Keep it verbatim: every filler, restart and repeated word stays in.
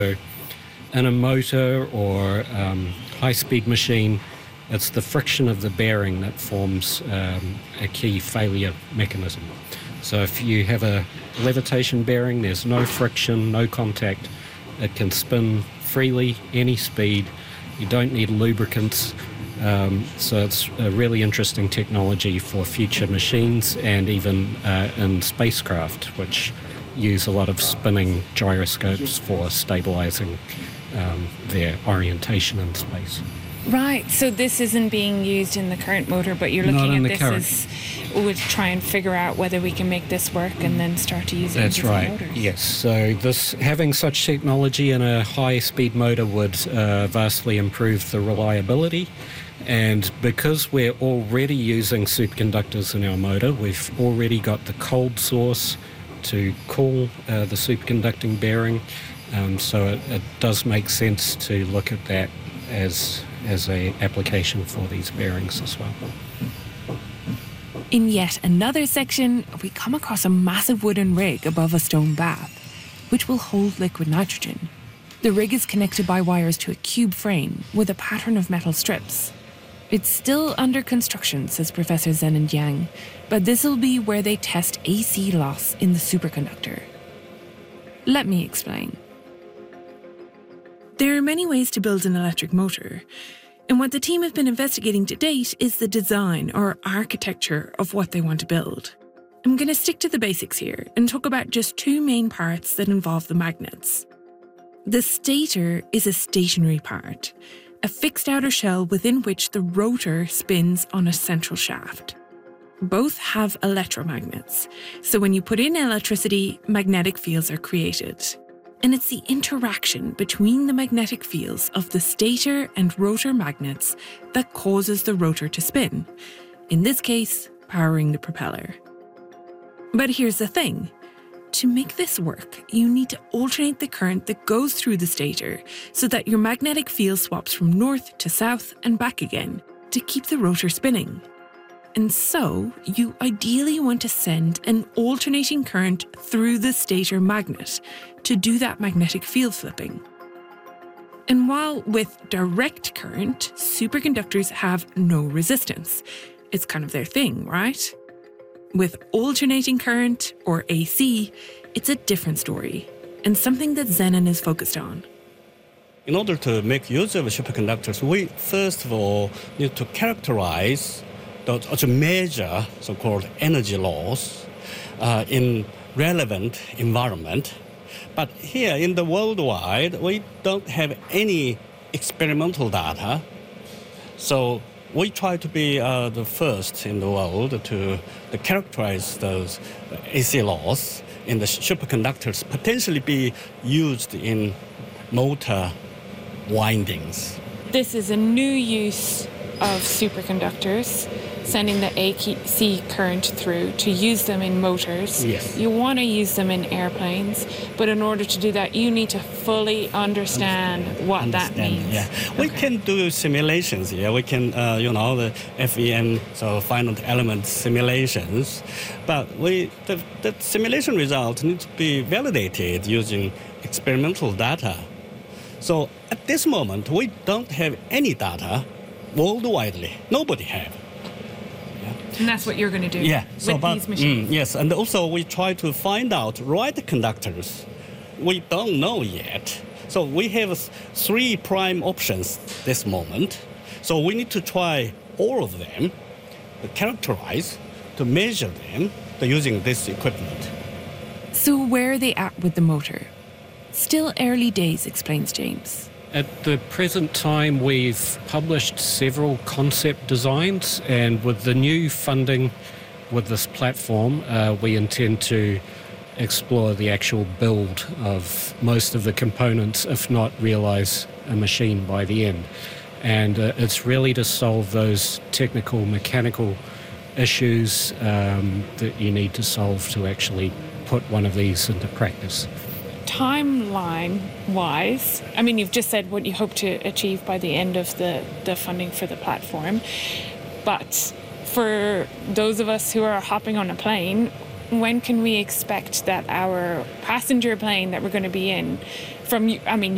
In a motor or um, high-speed machine, it's the friction of the bearing that forms um, a key failure mechanism. So if you have a levitation bearing, there's no friction, no contact. It can spin freely, any speed. You don't need lubricants. Um, so it's a really interesting technology for future machines and even uh, in spacecraft, which use a lot of spinning gyroscopes for stabilizing um, their orientation in space. Right, so this isn't being used in the current motor, but you're looking at this current. as we'll try and figure out whether we can make this work and then start to use it That's in different right. motors. Yes, so this having such technology in a high-speed motor would uh, vastly improve the reliability. And because we're already using superconductors in our motor, we've already got the cold source to cool uh, the superconducting bearing. Um, so it, it does make sense to look at that as as a application for these bearings as well. In yet another section, we come across a massive wooden rig above a stone bath, which will hold liquid nitrogen. The rig is connected by wires to a cube frame with a pattern of metal strips. It's still under construction, says Professor Zheneng Yang, but this will be where they test A C loss in the superconductor. Let me explain. There are many ways to build an electric motor, and what the team have been investigating to date is the design or architecture of what they want to build. I'm going to stick to the basics here and talk about just two main parts that involve the magnets. The stator is a stationary part, a fixed outer shell within which the rotor spins on a central shaft. Both have electromagnets, so when you put in electricity, magnetic fields are created. And it's the interaction between the magnetic fields of the stator and rotor magnets that causes the rotor to spin, in this case, powering the propeller. But here's the thing. To make this work, you need to alternate the current that goes through the stator so that your magnetic field swaps from north to south and back again to keep the rotor spinning. And so, you ideally want to send an alternating current through the stator magnet to do that magnetic field flipping. And while with direct current, superconductors have no resistance, it's kind of their thing, right? With alternating current, or A C, it's a different story, and something that Zheneng is focused on. In order to make use of superconductors, we first of all need to characterize or to measure so-called energy loss uh, in relevant environment. But here in the worldwide, we don't have any experimental data. So we try to be uh, the first in the world to, to characterize those A C loss in the superconductors, potentially be used in motor windings. This is a new use of superconductors, sending the A C current through to use them in motors. Yes. You want to use them in airplanes, but in order to do that, you need to fully understand what understand, that means. Yeah, we Okay. can do simulations. Yeah, we can, uh, you know, the F E M, so finite element simulations. But we, the, the simulation results need to be validated using experimental data. So at this moment, we don't have any data worldwide. Nobody have. And that's what you're going to do Yeah, with so but, these machines. mm, yes, and also we try to find out right conductors. We don't know yet. So we have three prime options this moment. So we need to try all of them, to characterize, to measure them, to using this equipment. So where are they at with the motor? Still early days, explains James. At the present time, we've published several concept designs, and with the new funding with this platform, uh, we intend to explore the actual build of most of the components, if not realise a machine by the end. And uh, it's really to solve those technical, mechanical issues um, that you need to solve to actually put one of these into practice. Timeline-wise, I mean, you've just said what you hope to achieve by the end of the, the funding for the platform. But for those of us who are hopping on a plane, when can we expect that our passenger plane that we're going to be in, from, I mean,